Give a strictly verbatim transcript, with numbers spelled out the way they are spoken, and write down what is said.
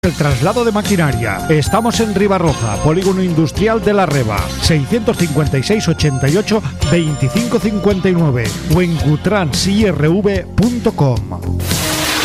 El traslado de maquinaria. Estamos en Ribarroja, Polígono Industrial de La Reba, seiscientos cincuenta y seis, ochenta y ocho, veinticinco cincuenta y nueve o en cutrans i r v punto com.